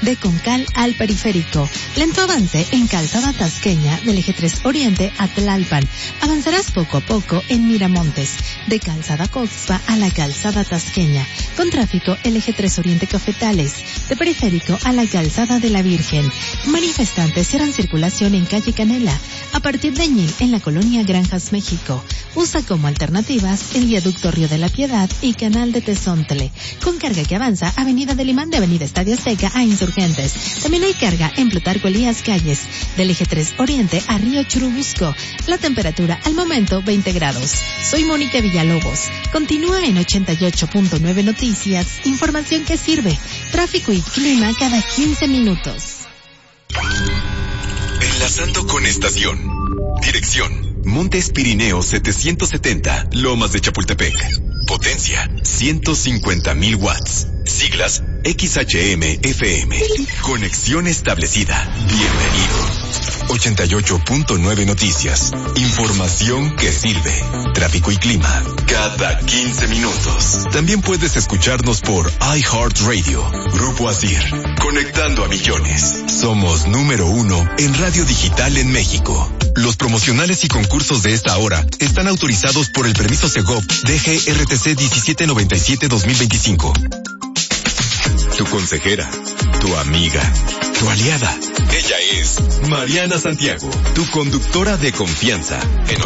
de Concal al Periférico. Lento avance en Calzada Tasqueña del Eje 3 Oriente a Tlalpan. Avanzarás poco a poco en Miramontes, de Calzada Coxpa a la Calzada Tasqueña. Con tráfico el Eje 3 Oriente Cafetales, de Periférico a la Calzada de la Virgen. Manifestantes cierran circulación en calle Canela, a partir de Ñil en la colonia Granjas, México. Usa como alternativas el viaducto Río de la Piedad y canal de Tezontle. Con carga que avanza, avenida del Imán de avenida Estadio Azteca a Insurgentes. También hay carga en Plutarco Elías Calles, del Eje 3 Oriente a Río Churubusco. La temperatura al momento 20 grados. Soy Mónica Villalobos. Continúa en 88.9 Noticias, información que sirve. Tráfico y clima cada 15 minutos. Enlazando con estación. Dirección: Montes Pirineos 770, Lomas de Chapultepec. Potencia: 150,000 watts. Siglas: XHM-FM. Conexión establecida. Bienvenido. 88.9 Noticias. Información que sirve. Tráfico y clima cada 15 minutos. También puedes escucharnos por iHeartRadio. Grupo Asir. Conectando a millones. Somos número 1 en radio digital en México. Los promocionales y concursos de esta hora están autorizados por el permiso Segov DGRTC 1797-2025. Tu consejera, tu amiga, tu aliada. Ella es Mariana Santiago, tu conductora de confianza en